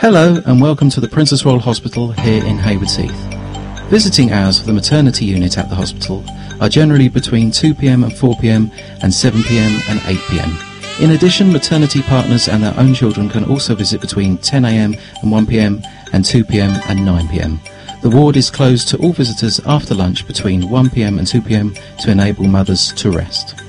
Hello and welcome to the Princess Royal Hospital here in Haywards Heath. Visiting hours for the maternity unit at the hospital are generally between 2pm and 4pm and 7pm and 8pm. In addition, maternity partners and their own children can also visit between 10am and 1pm and 2pm and 9pm. The ward is closed to all visitors after lunch between 1pm and 2pm to enable mothers to rest.